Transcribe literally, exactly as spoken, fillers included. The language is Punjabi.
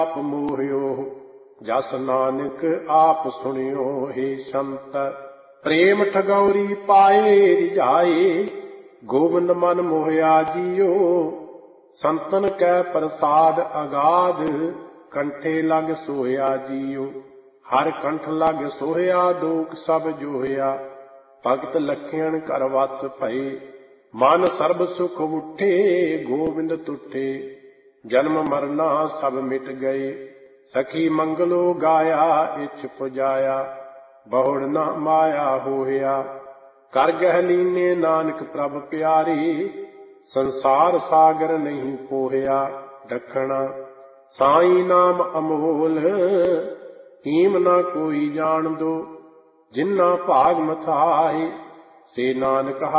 ਆਪ ਮੋਹਿਓ ਜਸ ਨਾਨਕ ਆਪ ਸੁਣਿਓ ਹੇ ਸੰਤ। ਪ੍ਰੇਮ ਠਗੌਰੀ ਪਾਏ ਰਿਝਾਏ ਗੋਬਿੰਦ ਮਨ ਮੋਹਿਆ ਜੀਓ। ਸੰਤਨ ਕੈ ਪ੍ਰਸਾਦ ਅਗਾਧ ਕੰਠੇ ਲਗ ਸੋਹਿਆ ਜੀਓ। ਹਰ ਕੰਠ ਲਗ ਸੋਹਿਆ ਦੋਖ ਸਭ ਜੋਹਿਆ। ਭਗਤ ਲਖਿਆਣ ਘਰ ਵਸ ਭਏ ਮਨ ਸਰਬ ਸੁਖ ਉਠੇ ਗੋਬਿੰਦ ਤੁਠੇ। ਜਨਮ ਮਰਨਾ ਸਭ ਮਿਟ ਗਏ ਸਖੀ ਮੰਗਲੋ ਗਾਇਆ ਇਛ ਪੁਜਾਇਆ। ਬਹੁੜ ਨਾ ਮਾਇਆ ਹੋਇਆ ਕਰ ਗਹਿ ਲੀਨੇ ਨਾਨਕ ਪ੍ਰਭ ਪਿਆਰੀ। ਸੰਸਾਰ ਸਾਗਰ ਨਹੀਂ ਪੋਹਿਆ ਦੱਖਣਾ ਸਾਈ ਨਾਮ ਅਮੋਲ। ਹੀਮ ਨਾ ਕੋਈ ਜਾਣ ਦੋ ਜਿਨਾ ਭਾਗ ਮਥਾਏ ਸੇ ਨਾਨਕ